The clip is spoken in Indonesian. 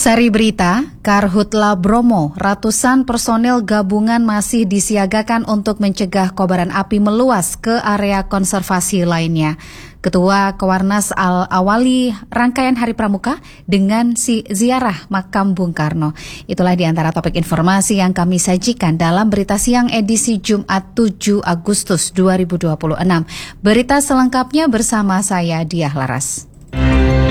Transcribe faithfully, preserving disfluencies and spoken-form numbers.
Sari berita, Karhutla Bromo, ratusan personel gabungan masih disiagakan untuk mencegah kobaran api meluas ke area konservasi lainnya. Ketua Kawarnas al-awali rangkaian Hari Pramuka dengan si ziarah makam Bung Karno. Itulah di antara topik informasi yang kami sajikan dalam Berita Siang edisi Jumat tujuh Agustus dua ribu dua puluh enam. Berita selengkapnya bersama saya Diah Laras.